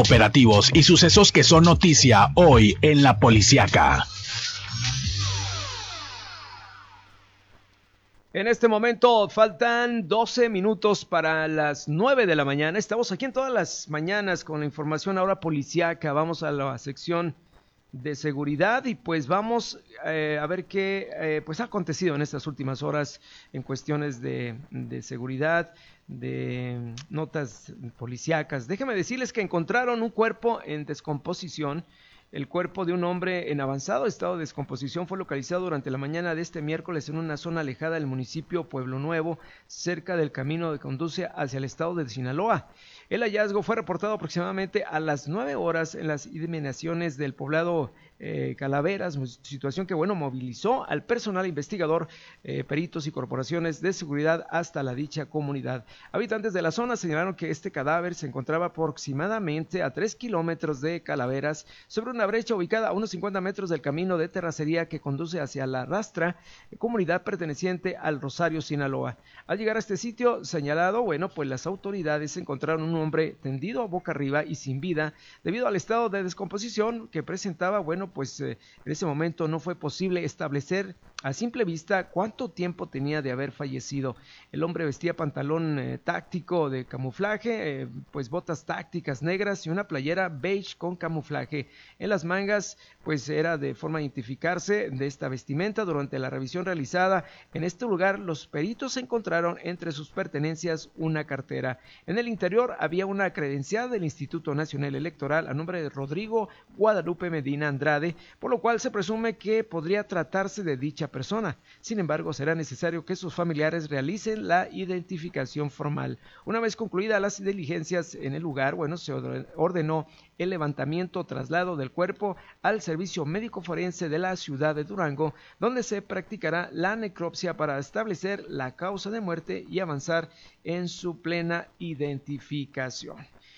operativos y sucesos que son noticia hoy en La Policiaca. En este momento faltan 12 minutos para las 9 de la mañana. Estamos aquí en todas las mañanas con la información ahora policíaca. Vamos a la sección de seguridad y pues vamos a ver qué pues ha acontecido en estas últimas horas en cuestiones de seguridad, de notas policíacas. Déjenme decirles que encontraron un cuerpo en descomposición. El cuerpo de un hombre en avanzado estado de descomposición fue localizado durante la mañana de este miércoles en una zona alejada del municipio Pueblo Nuevo, cerca del camino que conduce hacia el estado de Sinaloa. El hallazgo fue reportado aproximadamente a las 9 horas en las inmediaciones del poblado Calaveras, situación que movilizó al personal investigador, peritos y corporaciones de seguridad hasta la dicha comunidad. Habitantes de la zona señalaron que este cadáver se encontraba aproximadamente a 3 kilómetros de Calaveras, sobre una brecha ubicada a unos 50 metros del camino de terracería que conduce hacia La Rastra, comunidad perteneciente al Rosario, Sinaloa. Al llegar a este sitio señalado, pues las autoridades encontraron un hombre tendido boca arriba y sin vida debido al estado de descomposición que presentaba. En ese momento no fue posible establecer a simple vista cuánto tiempo tenía de haber fallecido. El hombre vestía pantalón táctico de camuflaje, botas tácticas negras y una playera beige con camuflaje. En las mangas, era de forma de identificarse de esta vestimenta. Durante la revisión realizada en este lugar, los peritos encontraron entre sus pertenencias una cartera. En el interior había una credencial del Instituto Nacional Electoral a nombre de Rodrigo Guadalupe Medina Andrade, por lo cual se presume que podría tratarse de dicha persona. Sin embargo, será necesario que sus familiares realicen la identificación formal. Una vez concluidas las diligencias en el lugar, se ordenó el levantamiento o traslado del cuerpo al Servicio Médico Forense de la ciudad de Durango, donde se practicará la necropsia para establecer la causa de muerte y avanzar en su plena identificación.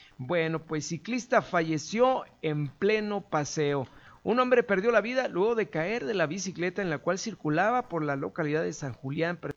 Ciclista falleció en pleno paseo. Un hombre perdió la vida luego de caer de la bicicleta en la cual circulaba por la localidad de San Julián,